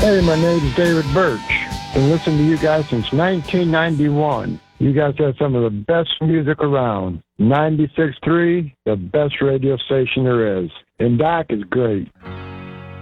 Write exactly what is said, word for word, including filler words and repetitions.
Hey, my name's David Birch. Been listening to you guys since nineteen ninety-one. You guys have some of the best music around. ninety-six point three, the best radio station there is. And Doc is great.